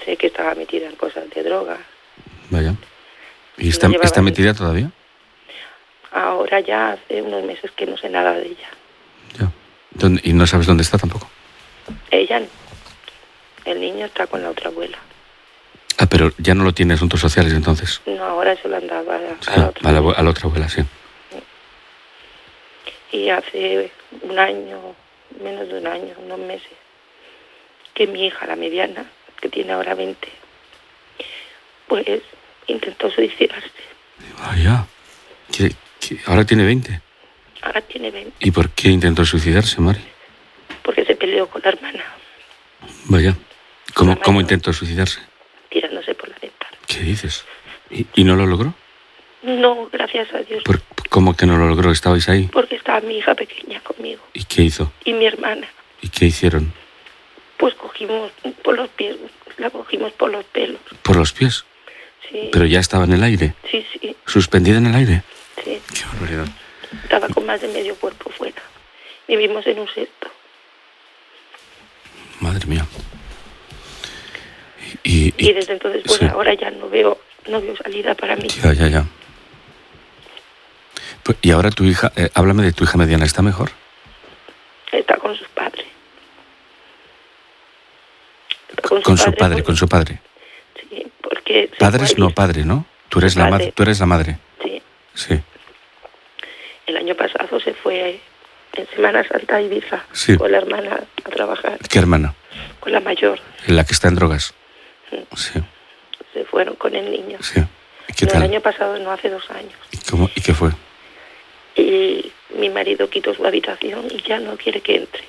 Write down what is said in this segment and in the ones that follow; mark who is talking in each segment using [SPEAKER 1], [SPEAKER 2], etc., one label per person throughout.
[SPEAKER 1] sé que estaba metida en cosas de drogas.
[SPEAKER 2] Vaya. ¿Y
[SPEAKER 1] No
[SPEAKER 2] está
[SPEAKER 1] llevaba
[SPEAKER 2] metida todavía?
[SPEAKER 1] Ahora ya hace unos meses que no sé nada de ella.
[SPEAKER 2] Ya. ¿Y no sabes dónde está tampoco?
[SPEAKER 1] Ella no. El niño está con la otra abuela.
[SPEAKER 2] Ah, pero ya no lo tiene asuntos sociales entonces.
[SPEAKER 1] No, ahora se lo han dado a la otra
[SPEAKER 2] a la
[SPEAKER 1] abuela.
[SPEAKER 2] otra abuela, sí.
[SPEAKER 1] Y hace un año, menos de un año, unos meses, que mi hija, la mediana, que tiene ahora 20, pues intentó suicidarse.
[SPEAKER 2] Vaya. Ahora tiene 20.
[SPEAKER 1] Ahora tiene 20.
[SPEAKER 2] ¿Y por qué intentó suicidarse, Mari?
[SPEAKER 1] Porque se peleó con la hermana.
[SPEAKER 2] Vaya. ¿Cómo intentó suicidarse?
[SPEAKER 1] Tirándose por la ventana.
[SPEAKER 2] ¿Qué dices? ¿Y no lo logró?
[SPEAKER 1] No, gracias a Dios.
[SPEAKER 2] ¿Cómo que no lo logró? ¿Estabais ahí?
[SPEAKER 1] Porque estaba mi hija pequeña conmigo.
[SPEAKER 2] ¿Y qué hizo?
[SPEAKER 1] Y mi hermana.
[SPEAKER 2] ¿Y qué hicieron?
[SPEAKER 1] Pues cogimos por los pies, la cogimos por los pelos.
[SPEAKER 2] ¿Por los pies?
[SPEAKER 1] Sí.
[SPEAKER 2] ¿Pero ya estaba en el aire?
[SPEAKER 1] Sí, sí.
[SPEAKER 2] ¿Suspendida en el aire?
[SPEAKER 1] Sí.
[SPEAKER 2] Qué barbaridad.
[SPEAKER 1] Estaba con más de medio cuerpo fuera. Vivimos en un cesto.
[SPEAKER 2] Madre mía.
[SPEAKER 1] Y desde entonces, pues
[SPEAKER 2] sí.
[SPEAKER 1] ahora ya no veo salida para mí.
[SPEAKER 2] Ya. Pues, y ahora tu hija, háblame de tu hija mediana, ¿está mejor?
[SPEAKER 1] Está con sus padres.
[SPEAKER 2] Con su padre.
[SPEAKER 1] Sí, porque...
[SPEAKER 2] Padres no padre, ¿no? Tú eres la madre.
[SPEAKER 1] Sí.
[SPEAKER 2] Sí.
[SPEAKER 1] El año pasado se fue en Semana Santa a Ibiza con la hermana a trabajar.
[SPEAKER 2] ¿Qué hermana?
[SPEAKER 1] Con la mayor.
[SPEAKER 2] La que está en drogas. Sí.
[SPEAKER 1] Se fueron con el niño.
[SPEAKER 2] Sí. ¿Y qué tal?
[SPEAKER 1] El año pasado, no, hace 2 años.
[SPEAKER 2] ¿Y qué fue?
[SPEAKER 1] Y mi marido quitó su habitación y ya no quiere que entre.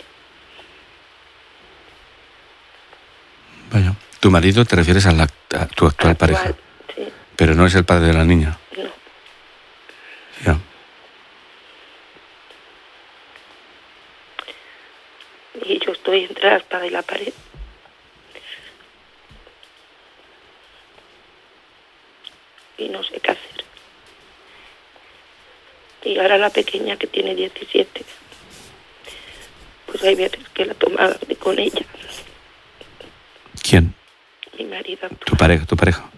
[SPEAKER 2] Vaya. ¿Tu marido te refieres a tu actual pareja?
[SPEAKER 1] Sí.
[SPEAKER 2] Pero no es el padre de la niña.
[SPEAKER 1] No.
[SPEAKER 2] Ya.
[SPEAKER 1] Y yo estoy entre la espada y la pared. Y no sé qué hacer. Y ahora la pequeña, que tiene 17, pues hay veces que la toma con ella.
[SPEAKER 2] ¿Quién?
[SPEAKER 1] Mi marido.
[SPEAKER 2] ¿Tu pareja?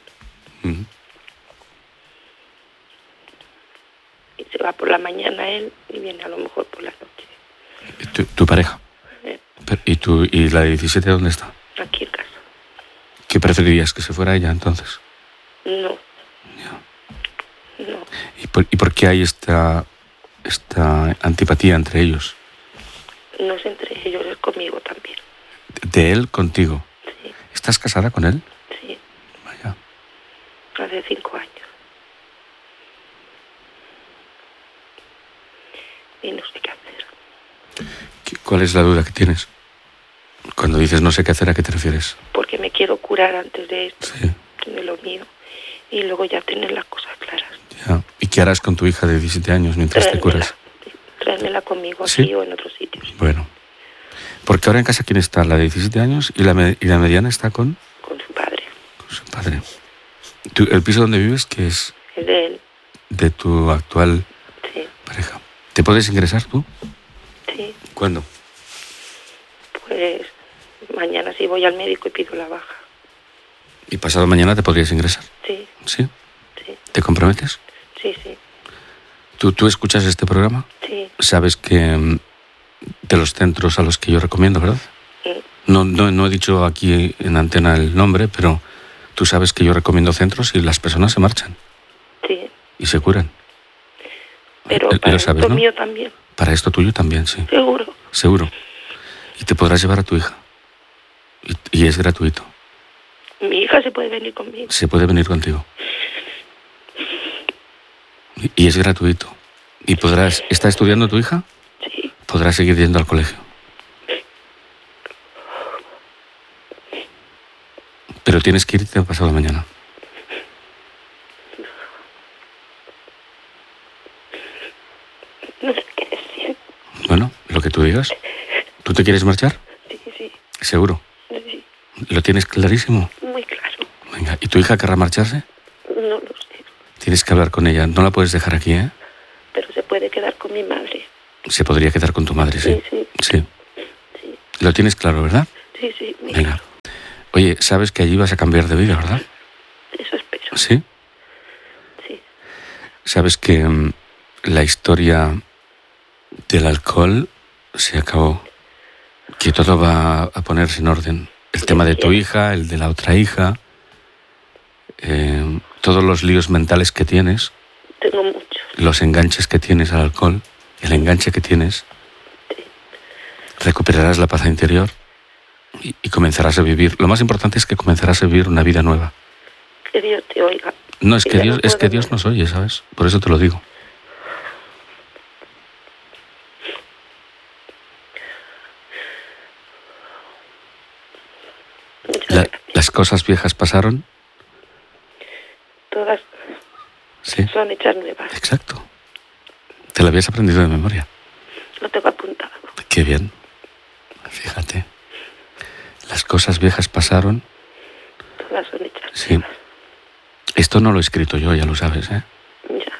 [SPEAKER 1] Y se va por la mañana él y viene a lo mejor por la noche.
[SPEAKER 2] ¿Tu pareja? ¿Y la de 17 dónde está?
[SPEAKER 1] Aquí en casa.
[SPEAKER 2] ¿Qué preferirías, que se fuera ella entonces?
[SPEAKER 1] No.
[SPEAKER 2] Ya.
[SPEAKER 1] No.
[SPEAKER 2] ¿Y por qué hay esta antipatía entre ellos?
[SPEAKER 1] No es entre ellos, es conmigo también.
[SPEAKER 2] ¿De él contigo?
[SPEAKER 1] Sí.
[SPEAKER 2] ¿Estás casada con él?
[SPEAKER 1] Sí.
[SPEAKER 2] Vaya.
[SPEAKER 1] Hace 5 años. Y no sé qué hacer.
[SPEAKER 2] ¿Cuál es la duda que tienes? Cuando dices no sé qué hacer, ¿a qué te refieres?
[SPEAKER 1] Porque me quiero curar antes de esto,
[SPEAKER 2] Sí.
[SPEAKER 1] de lo mío, y luego ya tener las cosas claras.
[SPEAKER 2] Ya. ¿Y qué harás con tu hija de 17 años mientras te curas?
[SPEAKER 1] Traérmela conmigo
[SPEAKER 2] ¿Sí?
[SPEAKER 1] aquí o en otros sitios.
[SPEAKER 2] Bueno. Porque ahora en casa, ¿quién está? La de 17 años y la mediana está con...
[SPEAKER 1] Con su padre.
[SPEAKER 2] Con su padre. ¿El piso donde vives, qué es?
[SPEAKER 1] Es de él.
[SPEAKER 2] De tu actual pareja. ¿Te puedes ingresar tú?
[SPEAKER 1] Sí.
[SPEAKER 2] ¿Cuándo?
[SPEAKER 1] Pues mañana sí voy al médico y pido la baja.
[SPEAKER 2] ¿Y pasado mañana te podrías ingresar?
[SPEAKER 1] Sí.
[SPEAKER 2] ¿Sí?
[SPEAKER 1] Sí.
[SPEAKER 2] ¿Te comprometes?
[SPEAKER 1] Sí, sí.
[SPEAKER 2] ¿Tú escuchas este programa?
[SPEAKER 1] Sí.
[SPEAKER 2] Sabes que de los centros a los que yo recomiendo, ¿verdad? No he dicho aquí en antena el nombre, pero tú sabes que yo recomiendo centros y las personas se marchan.
[SPEAKER 1] Sí.
[SPEAKER 2] Y se curan.
[SPEAKER 1] Pero para esto
[SPEAKER 2] sabes, ¿no?
[SPEAKER 1] mío también.
[SPEAKER 2] Para esto tuyo también, sí.
[SPEAKER 1] Seguro.
[SPEAKER 2] Seguro. Y te podrás llevar a tu hija. Y es gratuito.
[SPEAKER 1] Mi hija se puede venir conmigo.
[SPEAKER 2] Se puede venir contigo. Y es gratuito. Y podrás... ¿Está estudiando tu hija?
[SPEAKER 1] Sí.
[SPEAKER 2] Podrás seguir yendo al colegio. Pero tienes que irte pasado mañana.
[SPEAKER 1] No sé qué decir.
[SPEAKER 2] Bueno, lo que tú digas. ¿Tú te quieres marchar?
[SPEAKER 1] Sí, sí.
[SPEAKER 2] ¿Seguro?
[SPEAKER 1] Sí.
[SPEAKER 2] ¿Lo tienes clarísimo?
[SPEAKER 1] Muy claro.
[SPEAKER 2] Venga, ¿y tu hija querrá marcharse?
[SPEAKER 1] No lo sé.
[SPEAKER 2] Tienes que hablar con ella. No la puedes dejar aquí, ¿eh?
[SPEAKER 1] Pero se puede quedar con mi madre.
[SPEAKER 2] Se podría quedar con tu madre, sí.
[SPEAKER 1] Sí.
[SPEAKER 2] Sí. Lo tienes claro, ¿verdad?
[SPEAKER 1] Sí, sí.
[SPEAKER 2] Venga. Oye, sabes que allí vas a cambiar de vida, ¿verdad?
[SPEAKER 1] Eso espero.
[SPEAKER 2] ¿Sí?
[SPEAKER 1] Sí.
[SPEAKER 2] Sabes que la historia del alcohol se acabó, que todo va a ponerse en orden. El tema de tu hija, el de la otra hija, todos los líos mentales que tienes.
[SPEAKER 1] Tengo muchos.
[SPEAKER 2] Los enganches que tienes al alcohol, el enganche que tienes.
[SPEAKER 1] Sí.
[SPEAKER 2] Recuperarás la paz interior y comenzarás a vivir. Lo más importante es que comenzarás a vivir una vida nueva.
[SPEAKER 1] Que Dios te oiga.
[SPEAKER 2] No, es que Dios nos oye, ¿sabes? Por eso te lo digo. Las cosas viejas pasaron.
[SPEAKER 1] Todas
[SPEAKER 2] Sí.
[SPEAKER 1] son hechas nuevas.
[SPEAKER 2] Exacto. Te lo habías aprendido de memoria.
[SPEAKER 1] Lo tengo apuntado.
[SPEAKER 2] Qué bien. Fíjate. Las cosas viejas pasaron.
[SPEAKER 1] Todas son hechas
[SPEAKER 2] Sí.
[SPEAKER 1] nuevas.
[SPEAKER 2] Esto no lo he escrito yo, ya lo sabes, ¿eh?
[SPEAKER 1] Ya.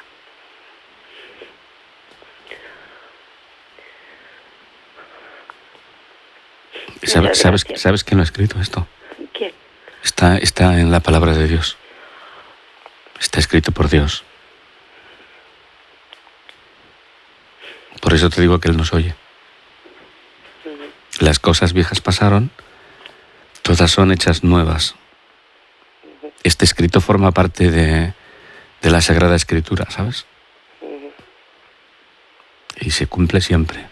[SPEAKER 2] ¿Sabes quién lo ha escrito esto?
[SPEAKER 1] ¿Quién?
[SPEAKER 2] Está en la palabra de Dios. Está escrito por Dios. Por eso te digo que Él nos oye. Las cosas viejas pasaron, todas son hechas nuevas. Este escrito forma parte de la Sagrada Escritura, ¿sabes? Y se cumple siempre.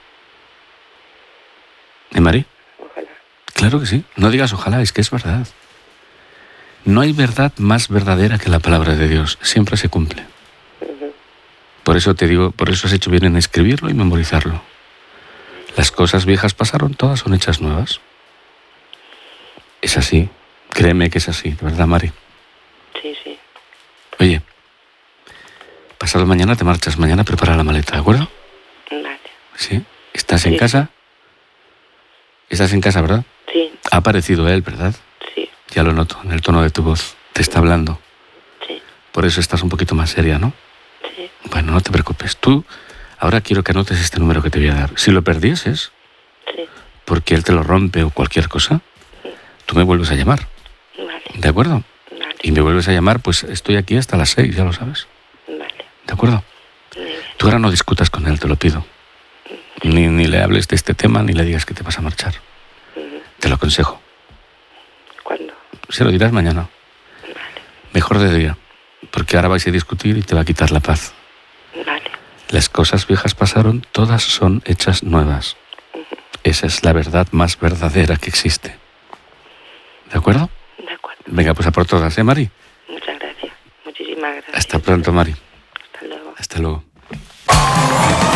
[SPEAKER 2] Mari?
[SPEAKER 1] Ojalá.
[SPEAKER 2] Claro que sí. No digas ojalá, es que es verdad. No hay verdad más verdadera que la palabra de Dios. Siempre se cumple. Por eso te digo, por eso has hecho bien en escribirlo y memorizarlo. Las cosas viejas pasaron, todas son hechas nuevas. Es así. Créeme que es así, de verdad, Mari.
[SPEAKER 1] Sí, sí.
[SPEAKER 2] Oye, pasado mañana te marchas. Mañana prepara la maleta, ¿de acuerdo?
[SPEAKER 1] Vale.
[SPEAKER 2] ¿Sí? ¿Estás en
[SPEAKER 1] Sí.
[SPEAKER 2] casa? ¿Estás en casa, verdad?
[SPEAKER 1] Sí,
[SPEAKER 2] Ha aparecido él, ¿verdad?
[SPEAKER 1] sí,
[SPEAKER 2] Ya lo noto, en el tono de tu voz. Te está hablando.
[SPEAKER 1] sí,
[SPEAKER 2] Por eso estás un poquito más seria, ¿no?
[SPEAKER 1] sí.
[SPEAKER 2] Bueno, no te preocupes. Tú, ahora quiero que anotes este número que te voy a dar. Si lo perdieses,
[SPEAKER 1] Sí.
[SPEAKER 2] porque él te lo rompe o cualquier cosa, tú me vuelves a llamar,
[SPEAKER 1] Vale,
[SPEAKER 2] ¿de acuerdo?
[SPEAKER 1] vale,
[SPEAKER 2] Y me vuelves a llamar, pues estoy aquí hasta las 6, ya lo sabes.
[SPEAKER 1] vale.
[SPEAKER 2] ¿De acuerdo?
[SPEAKER 1] Muy bien.
[SPEAKER 2] Tú ahora no discutas con él, te lo pido. Ni le hables de este tema, ni le digas que te vas a marchar. Te lo aconsejo.
[SPEAKER 1] ¿Cuándo?
[SPEAKER 2] Se lo dirás mañana.
[SPEAKER 1] Vale,
[SPEAKER 2] Mejor de día. Porque ahora vais a discutir y te va a quitar la paz.
[SPEAKER 1] vale.
[SPEAKER 2] Las cosas viejas pasaron, todas son hechas nuevas. Esa es la verdad más verdadera que existe. ¿De acuerdo?
[SPEAKER 1] De acuerdo.
[SPEAKER 2] Venga, pues a por todas, ¿eh, Mari?
[SPEAKER 1] Muchas gracias. Muchísimas gracias.
[SPEAKER 2] Hasta pronto, Mari.
[SPEAKER 1] Hasta luego.
[SPEAKER 2] Hasta luego.